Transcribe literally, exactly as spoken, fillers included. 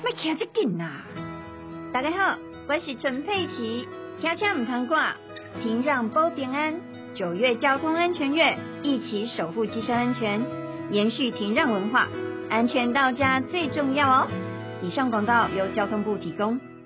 莫骑这紧呐！大家好，我是陈佩琪，骑车唔通挂，停让保平安。九月交通安全月，一起守护机车安全，延续停让文化，安全到家最重要哦。以上广告由交通部提供。